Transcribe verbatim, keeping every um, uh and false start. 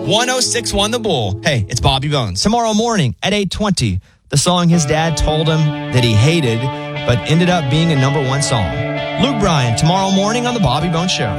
one oh six point one The Bull. Hey, it's Bobby Bones. Tomorrow morning at eight twenty, the song his dad told him that he hated, but ended up being a number one song. Luke Bryan, tomorrow morning on The Bobby Bones Show.